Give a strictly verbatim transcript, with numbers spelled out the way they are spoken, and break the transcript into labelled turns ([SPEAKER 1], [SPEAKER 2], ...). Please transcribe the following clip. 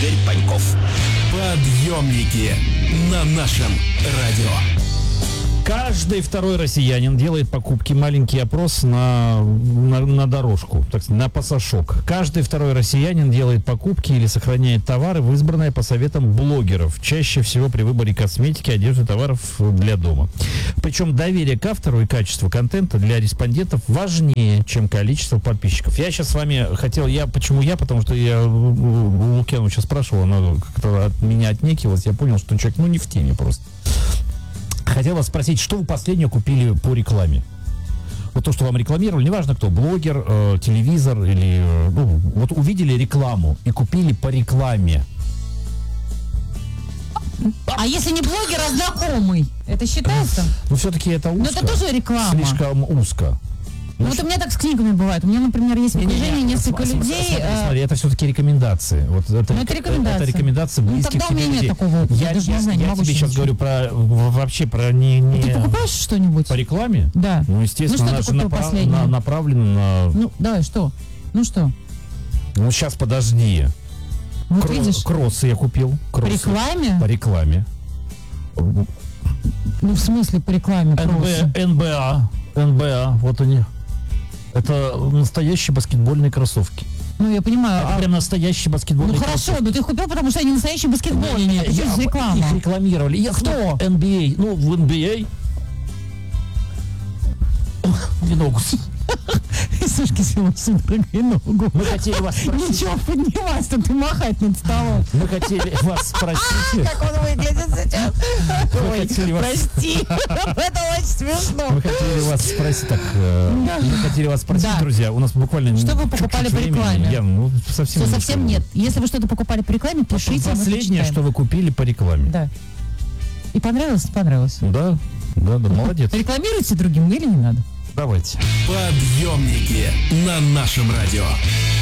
[SPEAKER 1] Игорь Паньков. Подъемники на нашем радио.
[SPEAKER 2] Каждый второй россиянин делает покупки. Маленький опрос на, на, на дорожку, так сказать, на пасашок. Каждый второй россиянин делает покупки или сохраняет товары в избранное по советам блогеров. Чаще всего при выборе косметики, одежды, товаров для дома. Причем доверие к автору и качество контента для респондентов важнее, чем количество подписчиков. Я сейчас с вами хотел, я почему я, потому что я у Лукьяновича спрашивал, она как-то от меня отнекивалась, я понял, что человек, ну, не в теме просто. Хотел вас спросить, что вы последнее купили по рекламе? Вот то, что вам рекламировали, неважно кто, блогер, э, телевизор или... Э, ну, вот увидели рекламу и купили по рекламе.
[SPEAKER 3] А если не блогер, а знакомый? Это считается?
[SPEAKER 2] Ну, все-таки это узко.
[SPEAKER 3] Но это тоже реклама.
[SPEAKER 2] Слишком узко.
[SPEAKER 3] Ну, вот у меня так с книгами бывает. У меня, например, есть в окружении несколько
[SPEAKER 2] смотри,
[SPEAKER 3] людей.
[SPEAKER 2] Смотри,
[SPEAKER 3] э...
[SPEAKER 2] смотри, это все-таки рекомендации. Вот это,
[SPEAKER 3] ну, это рекомендации.
[SPEAKER 2] Это рекомендации близких
[SPEAKER 3] ну, тогда у меня
[SPEAKER 2] людей.
[SPEAKER 3] нет такого опыта.
[SPEAKER 2] Я,
[SPEAKER 3] я даже
[SPEAKER 2] я,
[SPEAKER 3] не знаю,
[SPEAKER 2] я
[SPEAKER 3] не могу
[SPEAKER 2] тебе сейчас
[SPEAKER 3] ничего.
[SPEAKER 2] говорю про вообще про не, не...
[SPEAKER 3] Ты покупаешь что-нибудь?
[SPEAKER 2] По рекламе?
[SPEAKER 3] Да.
[SPEAKER 2] Ну, естественно,
[SPEAKER 3] ну,
[SPEAKER 2] она
[SPEAKER 3] что
[SPEAKER 2] же
[SPEAKER 3] ты купил
[SPEAKER 2] направ... на, направлена на...
[SPEAKER 3] Ну, давай, что? Ну, что?
[SPEAKER 2] Ну, сейчас подожди.
[SPEAKER 3] Вот
[SPEAKER 2] Кро-
[SPEAKER 3] видишь?
[SPEAKER 2] Кроссы я купил. Кроссы.
[SPEAKER 3] По рекламе?
[SPEAKER 2] По рекламе.
[SPEAKER 3] Ну, в смысле по рекламе?
[SPEAKER 2] эн бэ, эн бэ а. эн бэ а, вот они. Это настоящие баскетбольные кроссовки.
[SPEAKER 3] Ну, я понимаю.
[SPEAKER 2] Это
[SPEAKER 3] а...
[SPEAKER 2] прям настоящие баскетбольные
[SPEAKER 3] ну,
[SPEAKER 2] кроссовки.
[SPEAKER 3] хорошо, но ты их купил, потому что они настоящие баскетбольные. Не, не, не,
[SPEAKER 2] я,
[SPEAKER 3] реклама.
[SPEAKER 2] Их рекламировали. Я,
[SPEAKER 3] Кто?
[SPEAKER 2] эн би эй. Ну, в эн би эй. Не ногу.
[SPEAKER 3] Сушки съела судорогой ногу.
[SPEAKER 2] Мы хотели вас спросить.
[SPEAKER 3] Ничего, поднимайся, ты махать над столом.
[SPEAKER 2] Мы хотели вас спросить.
[SPEAKER 3] Как он выглядит сейчас.
[SPEAKER 2] Мы хотели вас...
[SPEAKER 3] Прости, это очень смешно.
[SPEAKER 2] Мы хотели вас спросить так. э, Мы хотели вас спросить,
[SPEAKER 3] Да.
[SPEAKER 2] друзья. У нас буквально
[SPEAKER 3] Что вы
[SPEAKER 2] чуть-чуть
[SPEAKER 3] покупали по
[SPEAKER 2] времени.
[SPEAKER 3] рекламе?
[SPEAKER 2] Я, ну, совсем
[SPEAKER 3] Все, совсем
[SPEAKER 2] ничего.
[SPEAKER 3] нет. Если вы что-то покупали по рекламе, пишите. мы
[SPEAKER 2] Последнее,
[SPEAKER 3] почитаем.
[SPEAKER 2] что вы купили по рекламе.
[SPEAKER 3] Да. И понравилось? Понравилось.
[SPEAKER 2] Да, да, да, молодец.
[SPEAKER 3] Рекламируйте другим или не надо?
[SPEAKER 2] Давайте.
[SPEAKER 1] Подъемники на нашем радио.